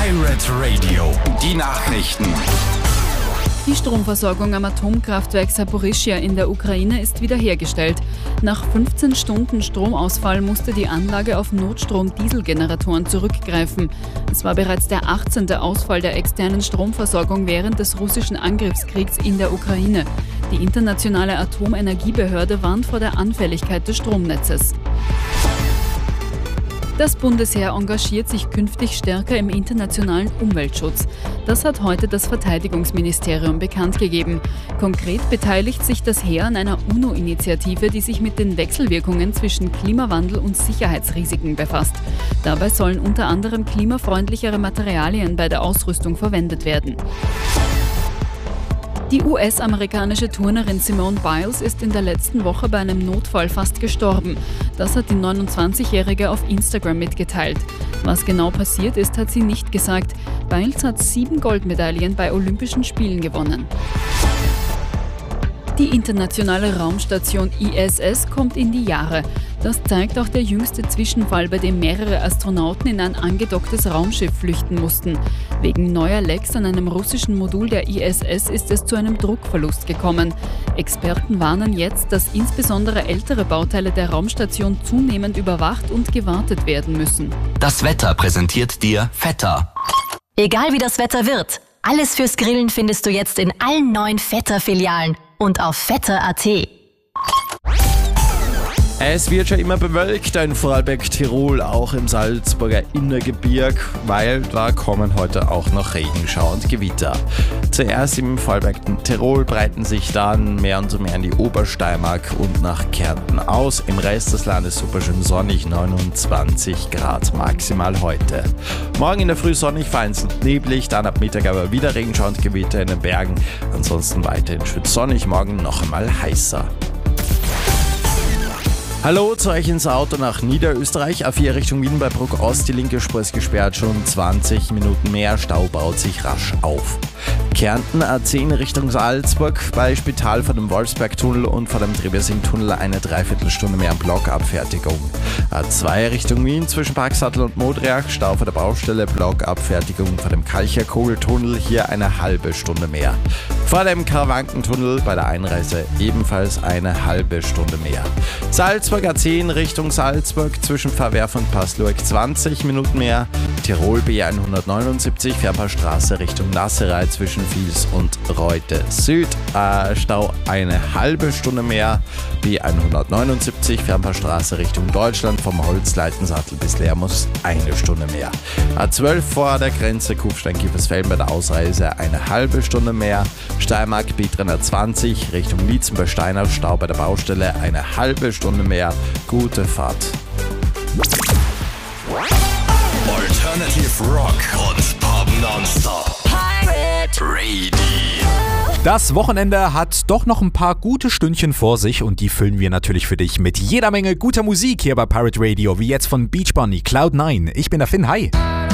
Pirate Radio, die Nachrichten. Die Stromversorgung am Atomkraftwerk Saporischschja in der Ukraine ist wiederhergestellt. Nach 15 Stunden Stromausfall musste die Anlage auf Notstrom-Dieselgeneratoren zurückgreifen. Es war bereits der 18. Ausfall der externen Stromversorgung während des russischen Angriffskriegs in der Ukraine. Die internationale Atomenergiebehörde warnt vor der Anfälligkeit des Stromnetzes. Das Bundesheer engagiert sich künftig stärker im internationalen Umweltschutz. Das hat heute das Verteidigungsministerium bekannt gegeben. Konkret beteiligt sich das Heer an einer UNO-Initiative, die sich mit den Wechselwirkungen zwischen Klimawandel und Sicherheitsrisiken befasst. Dabei sollen unter anderem klimafreundlichere Materialien bei der Ausrüstung verwendet werden. Die US-amerikanische Turnerin Simone Biles ist in der letzten Woche bei einem Notfall fast gestorben. Das hat die 29-Jährige auf Instagram mitgeteilt. Was genau passiert ist, hat sie nicht gesagt. Biles hat 7 Goldmedaillen bei Olympischen Spielen gewonnen. Die internationale Raumstation ISS kommt in die Jahre. Das zeigt auch der jüngste Zwischenfall, bei dem mehrere Astronauten in ein angedocktes Raumschiff flüchten mussten. Wegen neuer Lecks an einem russischen Modul der ISS ist es zu einem Druckverlust gekommen. Experten warnen jetzt, dass insbesondere ältere Bauteile der Raumstation zunehmend überwacht und gewartet werden müssen. Das Wetter präsentiert dir Vetter. Egal wie das Wetter wird, alles fürs Grillen findest du jetzt in allen 9 Vetter-Filialen und auf vetter.at. Es wird schon immer bewölkt in Vorarlberg, Tirol, auch im Salzburger Innergebirg, weil da kommen heute auch noch Regenschauer und Gewitter. Zuerst im Vorarlberg Tirol breiten sich dann mehr und mehr in die Obersteiermark und nach Kärnten aus. Im Rest des Landes super schön sonnig, 29 Grad maximal heute. Morgen in der Früh sonnig, vereinzelt neblig, dann ab Mittag aber wieder Regenschauer und Gewitter in den Bergen. Ansonsten weiterhin schön sonnig, morgen noch einmal heißer. Hallo zu euch ins Auto nach Niederösterreich. A4 Richtung Wien bei Bruck Ost. Die linke Spur ist gesperrt, schon 20 Minuten mehr. Stau baut sich rasch auf. Kärnten A10 Richtung Salzburg bei Spital vor dem Wolfsbergtunnel und vor dem Trebersing-Tunnel eine Dreiviertelstunde mehr Blockabfertigung. A2 Richtung Wien zwischen Parksattel und Modriach, Stau vor der Baustelle, Blockabfertigung vor dem Kalcherkogeltunnel, hier eine halbe Stunde mehr. Vor dem Karawankentunnel bei der Einreise ebenfalls eine halbe Stunde mehr. Salzburg A10 Richtung Salzburg zwischen Pfarrwerf und Passlueck 20 Minuten mehr. Tirol B179 Färberstraße Richtung Nasserei zwischen Vils und Reute Süd. Stau eine halbe Stunde mehr. B179 Färberstraße Richtung Deutschland vom Holzleitensattel bis Lermus eine Stunde mehr. A12 vor der Grenze Kufstein-Kiefersfelden bei der Ausreise eine halbe Stunde mehr. Steiermark B320 Richtung Lietzen bei Steinau, Stau bei der Baustelle eine halbe Stunde mehr. Gute Fahrt. Alternative Rock und Pop nonstop. Pirate Radio. Das Wochenende hat doch noch ein paar gute Stündchen vor sich und die füllen wir natürlich für dich mit jeder Menge guter Musik hier bei Pirate Radio, wie jetzt von Beach Bunny, Cloud9. Ich bin der Finn, hi.